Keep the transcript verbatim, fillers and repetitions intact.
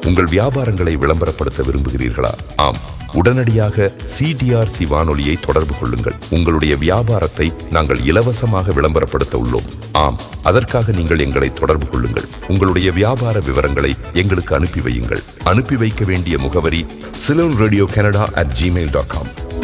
உங்கள் வியாபாரங்களை விளம்பரப்படுத்த விரும்புகிறீர்களா? ஆம், உடனடியாக சிடிஆர்சி வானொலியை தொடர்பு கொள்ளுங்கள். உங்களுடைய வியாபாரத்தை நாங்கள் இலவசமாக விளம்பரப்படுத்த உள்ளோம். ஆம், அதற்காக நீங்கள் எங்களை தொடர்பு கொள்ளுங்கள். உங்களுடைய வியாபார விவரங்களை எங்களுக்கு அனுப்பி வையுங்கள். அனுப்பி வைக்க வேண்டிய முகவரி Ceylon radio Canada at Gmail dot com.